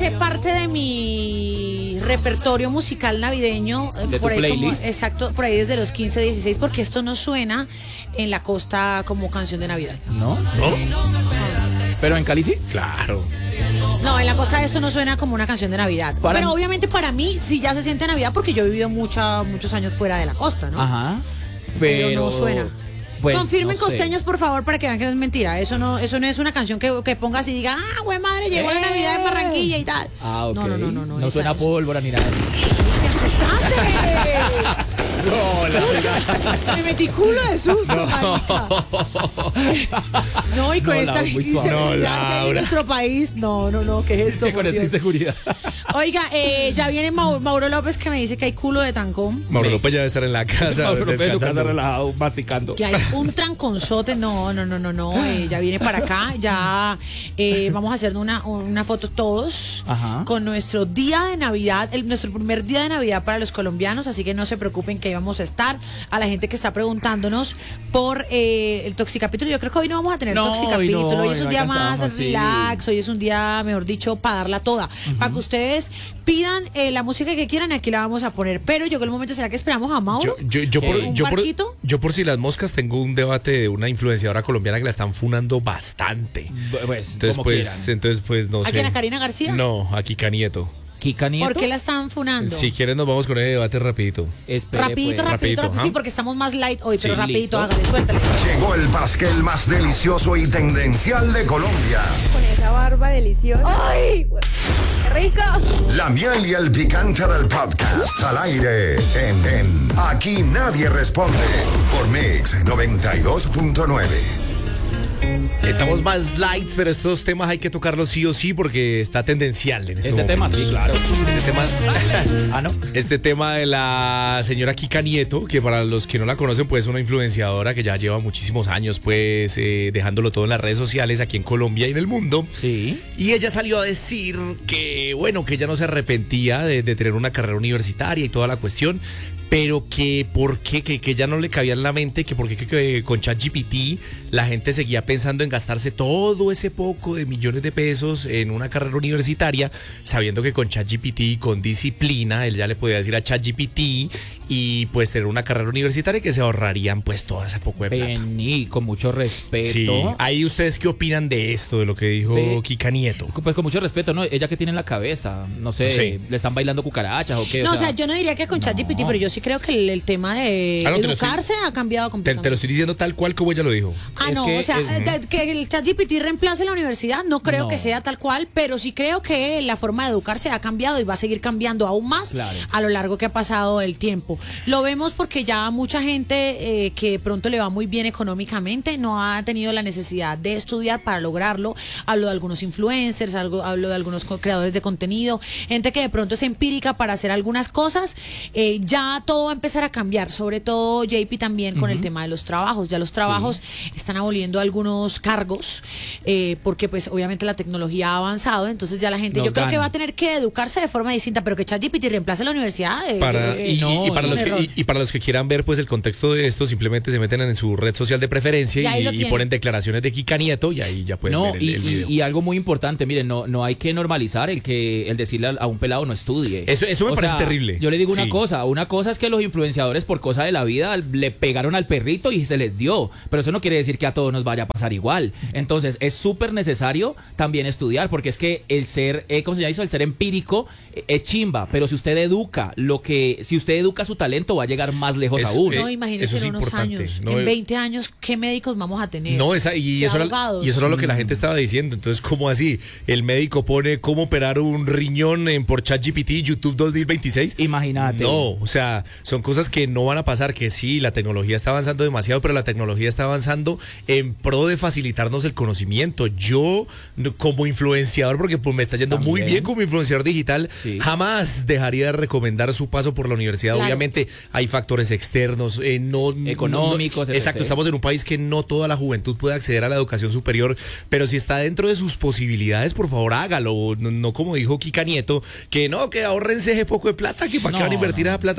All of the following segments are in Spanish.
hace parte de mi repertorio musical navideño. ¿De por tu ahí playlist? exacto, por ahí desde los 15, 16, porque esto no suena en la costa como canción de Navidad. ¿No? ¿Pero en Cali sí? Claro. No, en la costa eso no suena como una canción de Navidad. Para Pero mí- obviamente para mí sí ya se siente Navidad porque yo he vivido muchos años fuera de la costa, ¿no? Ajá. Pero no suena. Pues, Confirmen, no sé. costeños, por favor, para que vean que no es mentira. Eso no es una canción que pongas y diga, güey madre, llegó la Navidad en Barranquilla y tal. Ah, ok. No. No suena pólvora ni nada. ¡Me asustaste! No, Me metí culo de susto, marica. No, y con No, esta Laura, muy suave. inseguridad No, que hay en Laura. nuestro país. No, ¿qué es esto? Con por esta Dios? inseguridad. Oiga, ya viene Mauro López que me dice que hay culo de trancón. Mauro López ya debe estar en la casa. Mauro López en su casa descansando. relajado, masticando. Que hay un tranconzote, no, ya viene para acá, ya vamos a hacer una foto todos. Ajá. Con nuestro día de Navidad, nuestro primer día de Navidad para los colombianos, así que no se preocupen que ahí vamos a estar. A la gente que está preguntándonos por el Toxicapítulo, yo creo que hoy no vamos a tener No, Toxicapítulo, hoy no, hoy es hoy un día más alcanzamos, sí. relax, hoy es un día, mejor dicho, para darla toda, para que ustedes pidan la música que quieran y aquí la vamos a poner, pero llegó el momento, ¿será que esperamos a Mauro? Yo por si las moscas tengo un debate de una influenciadora colombiana que la están funando bastante. Pues, Entonces como pues no ¿A sé. quién, a Karina García? No, a Kika Nieto. Kika Nieto. ¿Por qué la están funando? Si quieren nos vamos con el debate rapidito. Espere, Rapidito, pues. rapidito, sí, ajá. porque estamos más light hoy, pero Sí, rapidito, listo. hágale, suéltale. Llegó el pasquel más delicioso y tendencial de Colombia. Con esa barba deliciosa. ¡Ay! ¡Qué rico! La miel y el picante del podcast al aire en Aquí Nadie Responde por Mix 92.9. Estamos más lights, pero estos temas hay que tocarlos sí o sí porque está tendencial en Este tema, sí, claro. Ah, ¿no? Este tema de la señora Kika Nieto, que para los que no la conocen, pues es una influenciadora que ya lleva muchísimos años, pues dejándolo todo en las redes sociales aquí en Colombia y en el mundo. Sí. Y ella salió a decir que, bueno, que ella no se arrepentía de tener una carrera universitaria y toda la cuestión, pero que por qué, que ya no le cabía en la mente, que porque que con ChatGPT la gente seguía pensando en gastarse todo ese poco de millones de pesos en una carrera universitaria, sabiendo que con ChatGPT y con disciplina, él ya le podía decir a ChatGPT y pues tener una carrera universitaria y que se ahorrarían pues todo ese poco de plata. Vení, con mucho respeto. Sí. Ahí ustedes qué opinan de esto, de lo que dijo Kika Nieto. Pues con mucho respeto, ¿no? Ella que tiene en la cabeza, no sé, Sí. ¿le están bailando cucarachas o qué? No, o sea, yo no diría que con ChatGPT, pero yo sí creo que el tema de Ah, no, te lo educarse ha cambiado Te completamente. lo estoy diciendo tal cual como ella lo dijo. Ah, Es no, que, o sea, que el ChatGPT reemplace la universidad, no creo No. que sea tal cual, pero sí creo que la forma de educarse ha cambiado y va a seguir cambiando aún más Claro. a lo largo que ha pasado el tiempo. Lo vemos porque ya mucha gente que de pronto le va muy bien económicamente no ha tenido la necesidad de estudiar para lograrlo. Hablo de algunos influencers, hablo de algunos creadores de contenido, gente que de pronto es empírica para hacer algunas cosas. Ya todo va a empezar a cambiar, sobre todo JP también con el tema de los trabajos. Ya los trabajos están aboliendo algunos cargos porque pues obviamente la tecnología ha avanzado, entonces ya la gente Nos yo creo que ganan. va a tener que educarse de forma distinta, pero que ChatGPT reemplace la universidad yo Para, creo que y, no, y para es los un error. y para los que quieran ver pues el contexto de esto, simplemente se meten en su red social de preferencia Y ahí lo y tienen. ponen declaraciones de Kika Nieto y ahí ya pueden No, ver y, el video. y algo muy importante, miren, no hay que normalizar el decirle a un pelado no estudie. Eso me O parece sea, terrible. Yo le digo Sí. una cosa es que los influenciadores por cosa de la vida le pegaron al perrito y se les dio, pero eso no quiere decir que a todos nos vaya a pasar igual. Entonces es súper necesario también estudiar, porque es que el ser, ¿cómo se llama eso? El ser empírico es chimba, pero si usted educa si usted educa su talento va a llegar más lejos Es- aún. No, imagínese eso es en unos importante, años, ¿no? en 20 años, ¿qué médicos vamos a tener? No, ¿Qué y eso abogados? era lo que la gente estaba diciendo. Entonces, ¿cómo así? El médico pone cómo operar un riñón por ChatGPT YouTube 2026. Imagínate. No, o sea, son cosas que no van a pasar, que sí, la tecnología está avanzando demasiado, pero la tecnología está avanzando en pro de facilitarnos el conocimiento. Yo, como influenciador, porque pues, me está yendo muy También. bien como influenciador digital, Sí. jamás dejaría de recomendar su paso por la universidad. Claro. Obviamente hay factores externos, Económicos, etc. exacto, estamos en un país que no toda la juventud puede acceder a la educación superior, pero si está dentro de sus posibilidades, por favor hágalo. No como dijo Kika Nieto, que no, que ahorrense ese poco de plata, que para qué No, van a invertir no. esa plata. No,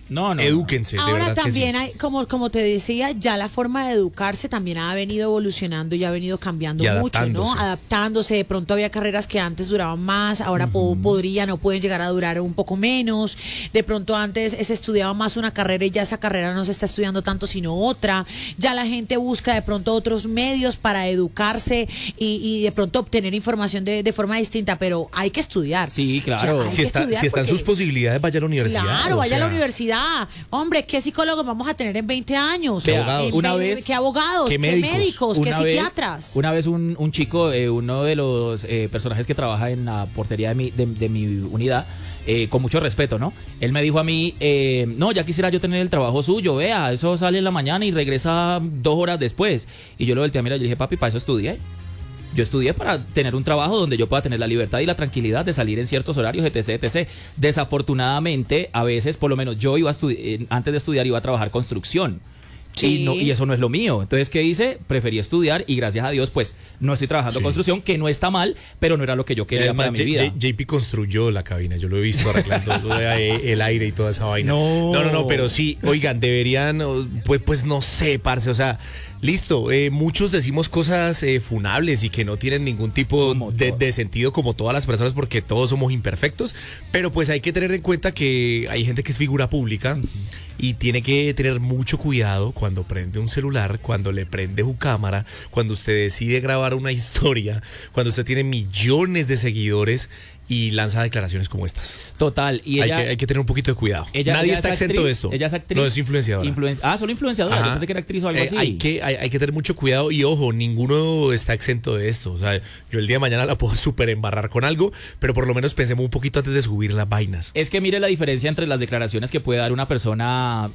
No. Edúquense, de Ahora verdad que también sí. hay, como te decía, ya la forma de educarse también ha venido evolucionando y ha venido cambiando Y mucho, ¿no? adaptándose. Adaptándose. De pronto había carreras que antes duraban más, ahora podrían o pueden llegar a durar un poco menos. De pronto antes se estudiaba más una carrera y ya esa carrera no se está estudiando tanto sino otra. Ya la gente busca de pronto otros medios para educarse y de pronto obtener información de forma distinta, pero hay que estudiar. Sí, claro. hay Si que están estudiar sus porque- posibilidades, vaya a la universidad. Claro, o vaya a la sea, universidad. Hombre, ¿qué psicólogos vamos a tener en 20 años? Vea, abogados. una vez- ¿Qué abogados? ¿Qué ¿Qué médicos? médicos? ¿Qué psiquiatras? Una vez un chico, uno de los personajes que trabaja en la portería de mi unidad, con mucho respeto, ¿no? Él me dijo a mí, no, ya quisiera yo tener el trabajo suyo, vea, eso sale en la mañana y regresa 2 horas después. Y yo lo volteé a mirar y le dije, papi, para eso estudié. Yo estudié para tener un trabajo donde yo pueda tener la libertad y la tranquilidad de salir en ciertos horarios, etc, etc. Desafortunadamente, a veces, por lo menos yo iba a antes de estudiar iba a trabajar construcción. Sí. Y eso no es lo mío. Entonces, ¿qué hice? Preferí estudiar y gracias a Dios, pues, no estoy trabajando en construcción, que no está mal, pero no era lo que yo quería para mi vida. JP construyó la cabina, yo lo he visto arreglando el aire y toda esa vaina. No, pero sí, oigan, deberían, pues no sé, parce, o sea, listo, muchos decimos cosas funables y que no tienen ningún tipo de sentido como todas las personas porque todos somos imperfectos, pero pues hay que tener en cuenta que hay gente que es figura pública y tiene que tener mucho cuidado cuando prende un celular, cuando le prende su cámara, cuando usted decide grabar una historia, cuando usted tiene millones de seguidores y lanza declaraciones como estas. Total. Y ella, hay que tener un poquito de cuidado. ella Nadie está es exento actriz, de esto. Ella es actriz. No es influenciadora. solo influenciadora. Ajá. Yo pensé que era actriz o algo así. Hay que tener mucho cuidado y ojo, ninguno está exento de esto. O sea, yo el día de mañana la puedo súper embarrar con algo, pero por lo menos pensemos un poquito antes de subir las vainas. Es que mire la diferencia entre las declaraciones que puede dar una persona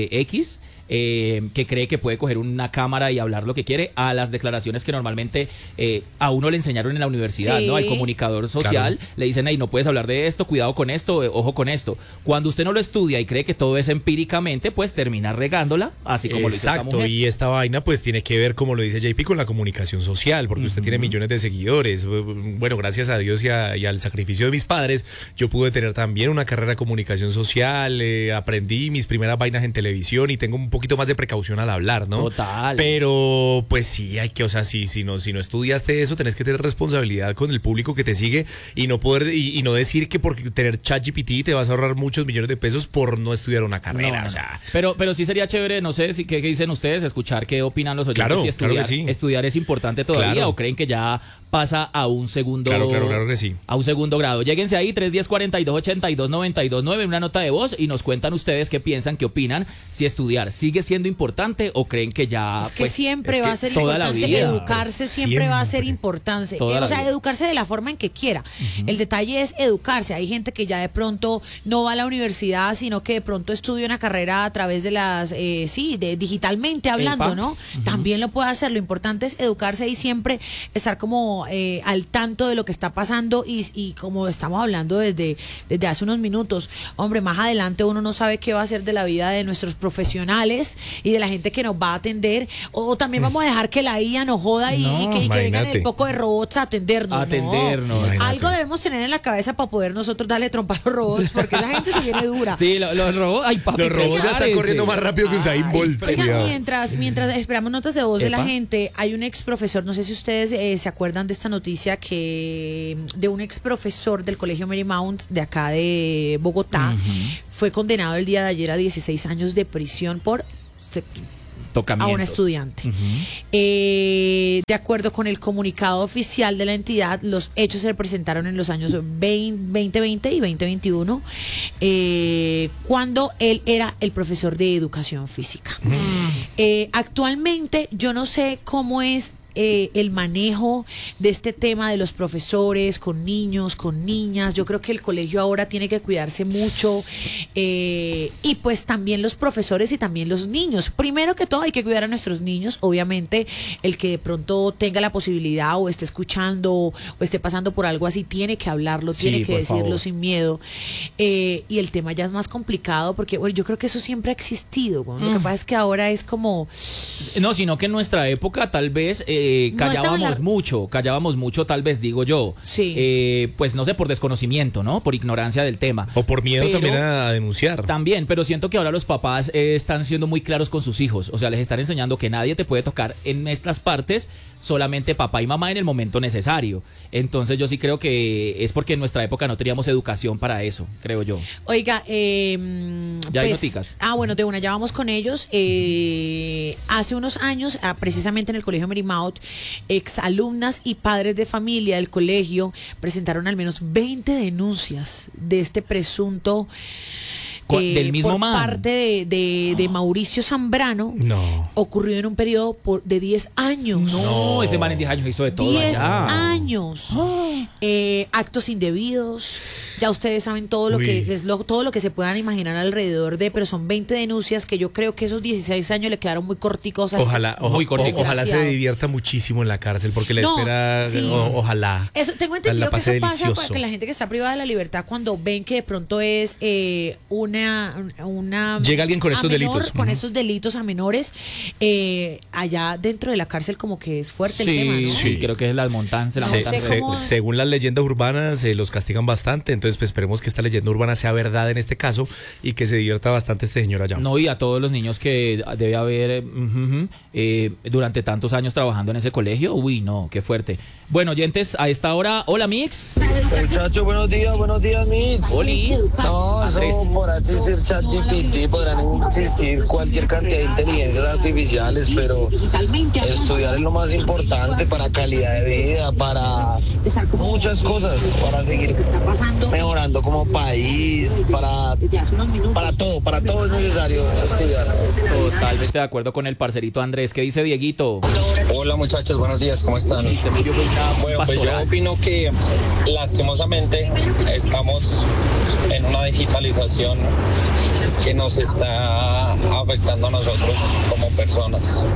X, que cree que puede coger una cámara y hablar lo que quiere, a las declaraciones que normalmente a uno le enseñaron en la universidad, Sí. ¿no? Al comunicador social le dicen, hey, no puedes hablar de esto, cuidado con esto, ojo con esto. Cuando usted no lo estudia y cree que todo es empíricamente, pues termina regándola, así como lo hizo esta Exacto, mujer. y esta vaina pues tiene que ver, como lo dice JP, con la comunicación social, porque usted tiene millones de seguidores. Bueno, gracias a Dios y al sacrificio de mis padres, yo pude tener también una carrera de comunicación social, aprendí mis primeras vainas en televisión y tengo un poquito más de precaución al hablar, ¿no? Total. Pero pues sí, hay que, o sea, si no estudiaste eso, tenés que tener responsabilidad con el público que te sigue y no poder, y no decir que por tener ChatGPT te vas a ahorrar muchos millones de pesos por no estudiar una carrera. No. O sea, Pero sí sería chévere, no sé qué dicen ustedes, escuchar qué opinan los oyentes, Claro, si claro estudiar, que sí. estudiar es importante todavía Claro. o creen que ya pasa a un segundo Claro que sí. a un segundo grado. Lléguense ahí 310-42-82-929, una nota de voz y nos cuentan ustedes qué piensan, qué opinan, si estudiar sigue siendo importante o creen que ya Es que pues, siempre es que va a ser toda la importante vida. educarse, siempre va a ser importante. Toda la O sea, vida. educarse de la forma en que quiera. El detalle es educarse. Hay gente que ya de pronto no va a la universidad, sino que de pronto estudia una carrera a través de las, digitalmente hablando, Epa. ¿no? También lo puede hacer. Lo importante es educarse y siempre estar como al tanto de lo que está pasando y como estamos hablando desde hace unos minutos, hombre, más adelante uno no sabe qué va a ser de la vida de nuestros profesionales y de la gente que nos va a atender, o también vamos a dejar que la IA nos joda y No, que vengan imagínate. el poco de robots a atendernos. Atendernos. No. Imagínate. Algo debemos tener en la cabeza para poder nosotros darle trompa a los robots, porque esa gente se viene dura. Sí, los robots, ay papi, Los robots ya están prepárese. corriendo más rápido que Usain Bolt. Oiga, Cuidado. mientras esperamos notas de voz de la Epa. gente, hay un ex profesor, no sé si ustedes se acuerdan de esta noticia, que de un ex profesor del Colegio Marymount de acá de Bogotá, fue condenado el día de ayer a 16 años de prisión por a Tocamientos. una estudiante. De acuerdo con el comunicado oficial de la entidad, los hechos se presentaron en los años 2020 y 2021, cuando él era el profesor de educación física. Actualmente yo no sé cómo es el manejo de este tema de los profesores con niños, con niñas. Yo creo que el colegio ahora tiene que cuidarse mucho, y pues también los profesores y también los niños. Primero que todo hay que cuidar a nuestros niños. Obviamente el que de pronto tenga la posibilidad o esté escuchando o esté pasando por algo así tiene que hablarlo, Sí, tiene que por decirlo favor. sin miedo. Y el tema ya es más complicado porque bueno, yo creo que eso siempre ha existido, ¿no? Lo que pasa es que ahora es como No, sino que en nuestra época tal vez No estaba en la- callábamos mucho, tal vez, digo yo. Sí. Pues no sé, por desconocimiento, ¿no? Por ignorancia del tema. O por miedo Pero- también a denunciar. También, pero siento que ahora los papás están siendo muy claros con sus hijos. O sea, les están enseñando que nadie te puede tocar en estas partes, solamente papá y mamá en el momento necesario. Entonces yo sí creo que es porque en nuestra época no teníamos educación para eso, creo yo. Oiga, Ya hay noticas. Bueno, de una, ya vamos con ellos. Hace unos años, precisamente en el Colegio Marymount, exalumnas y padres de familia del colegio presentaron al menos 20 denuncias de este presunto Del mismo por man. parte de Mauricio Zambrano, No. ocurrido en un periodo de 10 años. No, ese man en 10 años hizo de todo 10 allá. años. Actos indebidos. Ya ustedes saben todo lo Uy. que es todo lo que se puedan imaginar alrededor de, pero son 20 denuncias que yo creo que esos 16 años le quedaron muy corticos a Ojalá, muy cortico. ojalá se desgraciado. divierta muchísimo en la cárcel porque le No, espera, sí. ojalá. Eso, tengo entendido la que eso pase pasa delicioso. para que la gente que está privada de la libertad, cuando ven que de pronto es una Llega alguien con a estos menor, delitos. con Ujú. esos delitos a menores, allá dentro de la cárcel como que es fuerte el tema, ¿no? Sí, creo que es las montañas, No sé cómo- Según las leyendas urbanas, los castigan bastante. Entonces, pues, esperemos que esta leyenda urbana sea verdad en este caso y que se divierta bastante este señor allá. No, y a todos los niños que debe haber durante tantos años trabajando en ese colegio. Uy, no, qué fuerte. Bueno, oyentes, a esta hora, hola Mix. Muchachos, buenos días, Mix. Oli. No, Andrés. eso podrá existir ChatGPT, podrán existir cualquier cantidad de inteligencias artificiales, pero estudiar es lo más importante para calidad de vida, para muchas cosas, para seguir mejorando como país, para todo es necesario estudiar. Totalmente de acuerdo con el parcerito Andrés. ¿Qué dice Dieguito? Hola muchachos, buenos días, ¿cómo están? Bueno, pues yo opino que lastimosamente estamos en una digitalización que nos está afectando a nosotros como personas,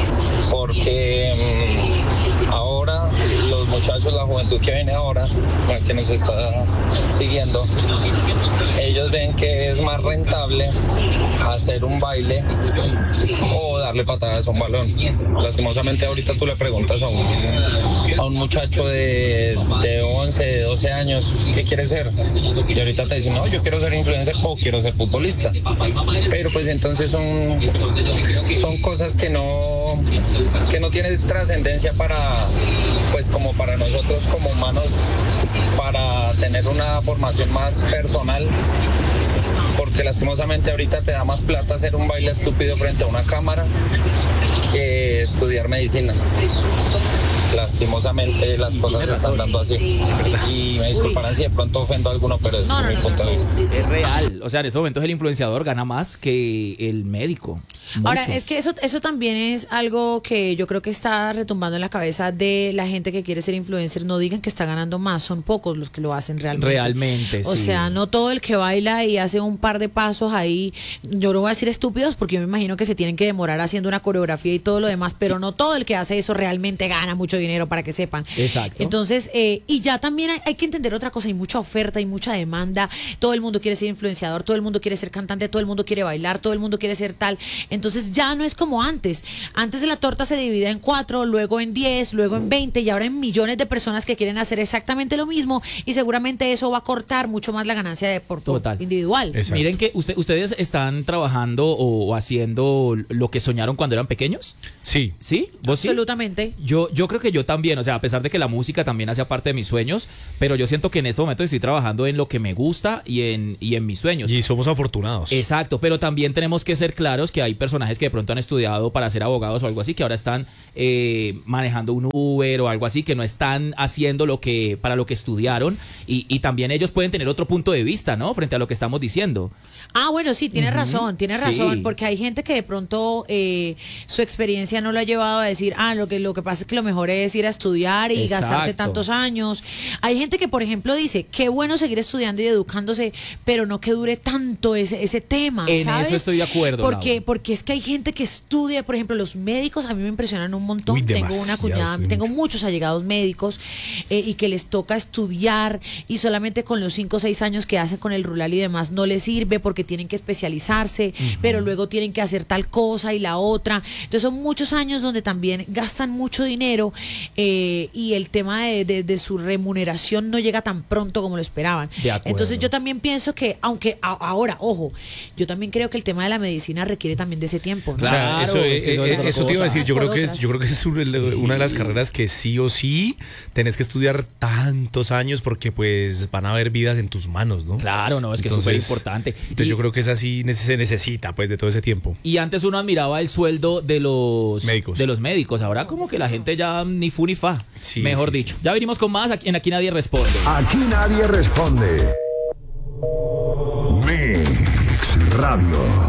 porque ahora los muchachos, la juventud que viene ahora, la que nos está siguiendo, ellos ven que es más rentable hacer un baile o darle patadas a un balón. Lastimosamente ahorita tú le preguntas a un muchacho de 11, de 12 años, ¿qué quiere ser? Y ahorita te dicen, no, yo quiero ser influencer o quiero ser futbolista. Pero pues entonces son cosas que no tienen trascendencia para, pues como para nosotros como humanos, para tener una formación más personal. Porque lastimosamente ahorita te da más plata hacer un baile estúpido frente a una cámara que estudiar medicina. Lastimosamente las cosas se están dando así. Y me disculparán si de pronto ofendo a alguno, pero ese es mi punto de vista. Es real. O sea, en estos momentos el influenciador gana más que el médico. Ahora, Mucho. es que eso también es algo que yo creo que está retumbando en la cabeza de la gente que quiere ser influencer. No digan que está ganando más, son pocos los que lo hacen realmente. Realmente, O sí. sea, no todo el que baila y hace un par de pasos ahí, yo no voy a decir estúpidos porque yo me imagino que se tienen que demorar haciendo una coreografía y todo lo demás, pero no todo el que hace eso realmente gana mucho dinero, para que sepan. Exacto. Entonces, y ya también hay que entender otra cosa, hay mucha oferta, hay mucha demanda, todo el mundo quiere ser influenciador, todo el mundo quiere ser cantante, todo el mundo quiere bailar, todo el mundo quiere ser tal. Entonces ya no es como antes. Antes la torta se dividía en 4, luego en 10, luego en 20 y ahora en millones de personas que quieren hacer exactamente lo mismo y seguramente eso va a cortar mucho más la ganancia de por Total. individual. Exacto. Miren que ustedes están trabajando o haciendo lo que soñaron cuando eran pequeños. Sí. ¿Sí? ¿Vos sí? Absolutamente. Yo creo que yo también, o sea, a pesar de que la música también hacía parte de mis sueños, pero yo siento que en este momento estoy trabajando en lo que me gusta y en mis sueños. Y somos afortunados. Exacto, pero también tenemos que ser claros que hay personajes que de pronto han estudiado para ser abogados o algo así, que ahora están manejando un Uber o algo así, que no están haciendo para lo que estudiaron y también ellos pueden tener otro punto de vista, ¿no? Frente a lo que estamos diciendo. Bueno, sí, tienes razón, Sí. porque hay gente que de pronto su experiencia no lo ha llevado a decir, lo que pasa es que lo mejor es ir a estudiar y Exacto. gastarse tantos años. Hay gente que, por ejemplo, dice, qué bueno seguir estudiando y educándose, pero no que dure tanto ese tema, En ¿sabes? eso estoy de acuerdo, Porque porque es que hay gente que estudia, por ejemplo, los médicos a mí me impresionan un montón. Uy, tengo una demasiados, cuñada, uy, tengo mucho. muchos allegados médicos y que les toca estudiar y solamente con los 5 o 6 años que hacen con el rural y demás no les sirve porque tienen que especializarse, pero luego tienen que hacer tal cosa y la otra. Entonces son muchos años donde también gastan mucho dinero y el tema de su remuneración no llega tan pronto como lo esperaban. De acuerdo. Entonces yo también pienso que, aunque ahora, ojo, yo también creo que el tema de la medicina requiere también de ese tiempo, ¿no? O sea, Claro, eso, es que no es otra eso te iba a cosa. decir, yo creo que Otras. es una de las carreras que sí o sí tenés que estudiar tantos años porque pues van a haber vidas en tus manos, ¿no? Claro, no, es que es súper importante. Entonces yo creo que esa sí se necesita pues de todo ese tiempo. Y antes uno admiraba el sueldo de los Médicos. Ahora como que la gente ya ni fu ni fa, Sí, mejor sí, dicho. sí. Ya venimos con más, aquí Nadie Responde. Aquí nadie responde. Mix Radio.